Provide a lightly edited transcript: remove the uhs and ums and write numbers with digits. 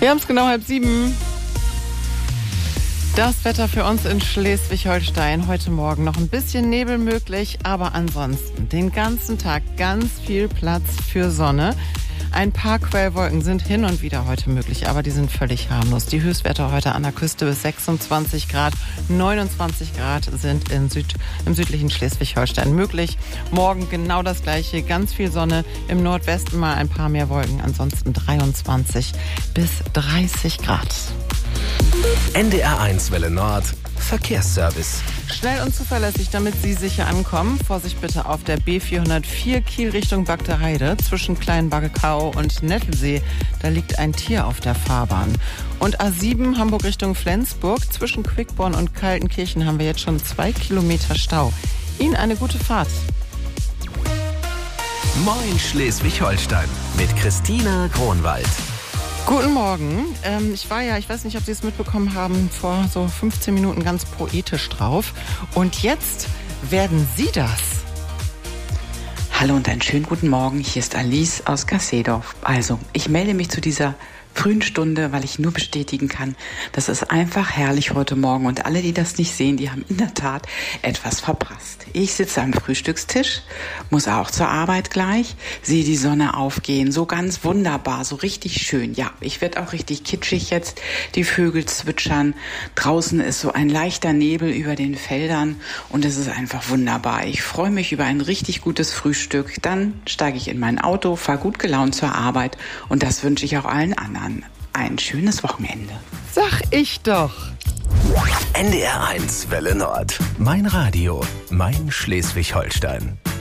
Wir haben es genau 6:30. Das Wetter für uns in Schleswig-Holstein. Heute Morgen noch ein bisschen Nebel möglich, aber ansonsten den ganzen Tag ganz viel Platz für Sonne. Ein paar Quellwolken sind hin und wieder heute möglich, aber die sind völlig harmlos. Die Höchstwerte heute an der Küste bis 26 Grad, 29 Grad sind im südlichen Schleswig-Holstein möglich. Morgen genau das Gleiche, ganz viel Sonne, im Nordwesten mal ein paar mehr Wolken, ansonsten 23 bis 30 Grad. NDR1 Welle Nord, Verkehrsservice. Schnell und zuverlässig, damit Sie sicher ankommen. Vorsicht bitte auf der B404 Kiel Richtung Bagdeheide zwischen Kleinbagekau und Nettelsee. Da liegt ein Tier auf der Fahrbahn. Und A7 Hamburg Richtung Flensburg zwischen Quickborn und Kaltenkirchen haben wir jetzt schon 2 Kilometer Stau. Ihnen eine gute Fahrt. Moin Schleswig-Holstein mit Christina Kronwald. Guten Morgen. Ich weiß nicht, ob Sie es mitbekommen haben, vor so 15 Minuten ganz poetisch drauf. Und jetzt werden Sie das. Hallo und einen schönen guten Morgen. Hier ist Alice aus Gassedorf. Also, ich melde mich zu dieser frühen Stunde, weil ich nur bestätigen kann, das ist einfach herrlich heute Morgen. Und alle, die das nicht sehen, die haben in der Tat etwas verpasst. Ich sitze am Frühstückstisch, muss auch zur Arbeit gleich, sehe die Sonne aufgehen, so ganz wunderbar, so richtig schön. Ja, ich werde auch richtig kitschig jetzt, die Vögel zwitschern, draußen ist so ein leichter Nebel über den Feldern und es ist einfach wunderbar. Ich freue mich über ein richtig gutes Frühstück, dann steige ich in mein Auto, fahre gut gelaunt zur Arbeit und das wünsche ich auch allen anderen. Ein schönes Wochenende. Sag ich doch. NDR1 Welle Nord. Mein Radio, mein Schleswig-Holstein.